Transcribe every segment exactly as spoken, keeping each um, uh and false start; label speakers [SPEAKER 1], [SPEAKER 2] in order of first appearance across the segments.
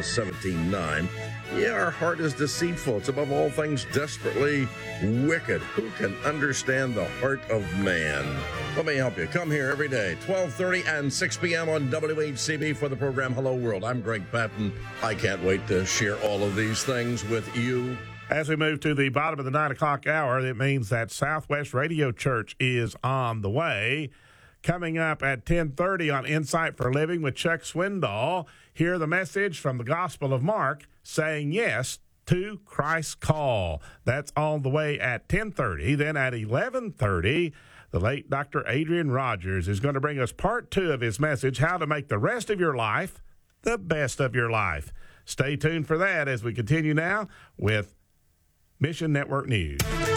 [SPEAKER 1] Proverbs seventeen nine. Yeah, our heart is deceitful. It's above all things desperately wicked. Who can understand the heart of man? Let me help you. Come here every day, twelve thirty and six p.m. on W H C B for the program Hello World. I'm Greg Patton. I can't wait to share all of these things with you.
[SPEAKER 2] As we move to the bottom of the nine o'clock hour, it means that Southwest Radio Church is on the way. Coming up at ten thirty on Insight for Living with Chuck Swindoll, hear the message from the Gospel of Mark saying yes to Christ's call. That's on the way at ten thirty. Then at eleven thirty, the late Doctor Adrian Rogers is going to bring us part two of his message, How to Make the Rest of Your Life the Best of Your Life. Stay tuned for that as we continue now with Mission Network News.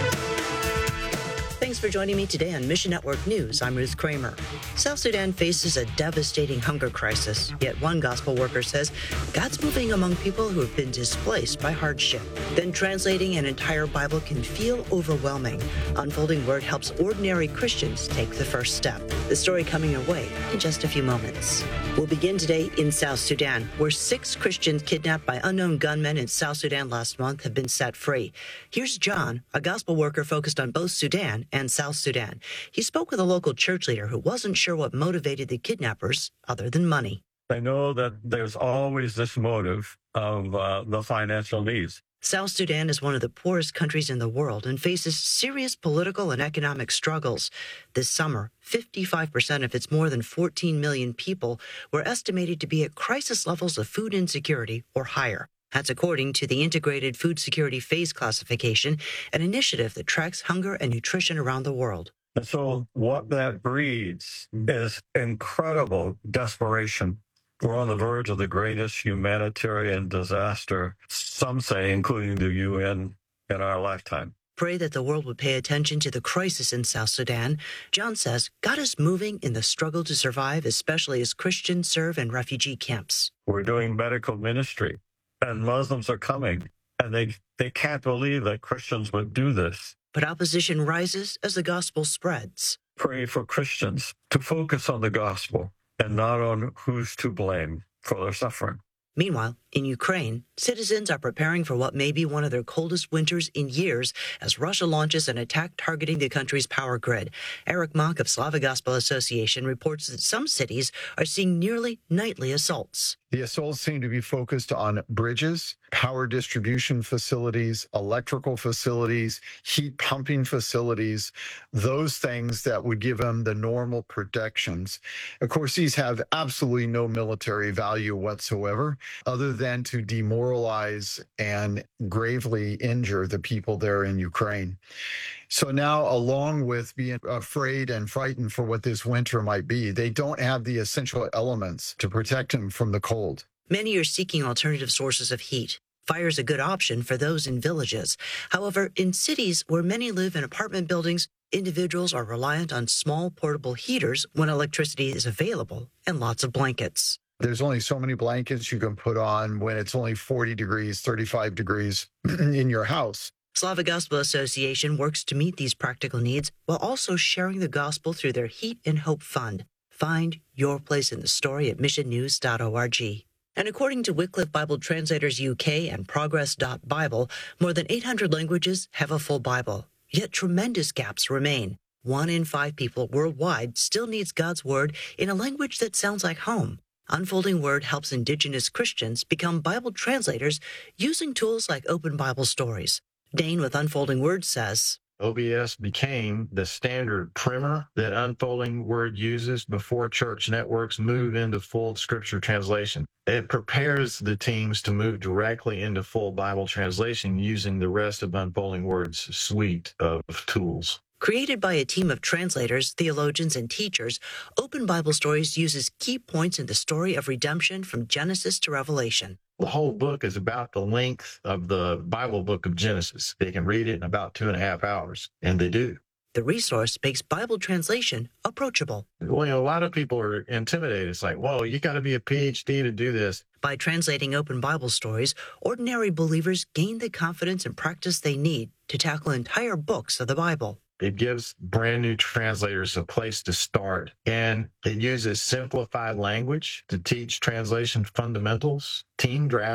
[SPEAKER 3] Thanks for joining me today on Mission Network News. I'm Ruth Kramer. South Sudan faces a devastating hunger crisis, yet one gospel worker says God's moving among people who have been displaced by hardship. Then translating an entire Bible can feel overwhelming. Unfolding Word helps ordinary Christians take the first step. The story coming your way in just a few moments. We'll begin today in South Sudan, where six Christians kidnapped by unknown gunmen in South Sudan last month have been set free. Here's John, a gospel worker focused on both Sudan and South Sudan. He spoke with a local church leader who wasn't sure what motivated the kidnappers other than money.
[SPEAKER 4] I know that there's always this motive of uh, the financial needs.
[SPEAKER 3] South Sudan is one of the poorest countries in the world and faces serious political and economic struggles. This summer, fifty-five percent of its more than fourteen million people were estimated to be at crisis levels of food insecurity or higher. That's according to the Integrated Food Security Phase Classification, an initiative that tracks hunger and nutrition around the world.
[SPEAKER 4] And so what that breeds is incredible desperation. We're on the verge of the greatest humanitarian disaster, some say, including the U N, in our lifetime.
[SPEAKER 3] Pray that the world would pay attention to the crisis in South Sudan. John says God is moving in the struggle to survive, especially as Christians serve in refugee camps.
[SPEAKER 4] We're doing medical ministry, and Muslims are coming, and they, they can't believe that Christians would do this.
[SPEAKER 3] But opposition rises as the gospel spreads.
[SPEAKER 4] Pray for Christians to focus on the gospel and not on who's to blame for their suffering.
[SPEAKER 3] Meanwhile, in Ukraine, citizens are preparing for what may be one of their coldest winters in years as Russia launches an attack targeting the country's power grid. Eric Mock of Slavic Gospel Association reports that some cities are seeing nearly nightly assaults.
[SPEAKER 5] The assaults seem to be focused on bridges, power distribution facilities, electrical facilities, heat pumping facilities, those things that would give them the normal protections. Of course, these have absolutely no military value whatsoever, other than to demoralize and gravely injure the people there in Ukraine. So now, along with being afraid and frightened for what this winter might be, they don't have the essential elements to protect them from the cold.
[SPEAKER 3] Many are seeking alternative sources of heat. Fire is a good option for those in villages. However, in cities where many live in apartment buildings, individuals are reliant on small portable heaters when electricity is available and lots of blankets.
[SPEAKER 5] There's only so many blankets you can put on when it's only forty degrees, thirty-five degrees in your house.
[SPEAKER 3] Slavic Gospel Association works to meet these practical needs while also sharing the gospel through their Heat and Hope Fund. Find your place in the story at mission news dot org. And according to Wycliffe Bible Translators U K and Progress dot Bible, more than eight hundred languages have a full Bible. Yet tremendous gaps remain. One in five people worldwide still needs God's Word in a language that sounds like home. Unfolding Word helps Indigenous Christians become Bible translators using tools like Open Bible Stories. Dane with Unfolding Word says,
[SPEAKER 6] O B S became the standard primer that Unfolding Word uses before church networks move into full scripture translation. It prepares the teams to move directly into full Bible translation using the rest of Unfolding Word's suite of tools.
[SPEAKER 3] Created by a team of translators, theologians, and teachers, Open Bible Stories uses key points in the story of redemption from Genesis to Revelation.
[SPEAKER 6] The whole book is about the length of the Bible book of Genesis. They can read it in about two and a half hours, and they do.
[SPEAKER 3] The resource makes Bible translation approachable.
[SPEAKER 6] Well, you know, a lot of people are intimidated. It's like, whoa, you got to be a P H D to do this.
[SPEAKER 3] By translating Open Bible Stories, ordinary believers gain the confidence and practice they need to tackle entire books of the Bible.
[SPEAKER 6] It gives brand new translators a place to start, and it uses simplified language to teach translation fundamentals, team draft.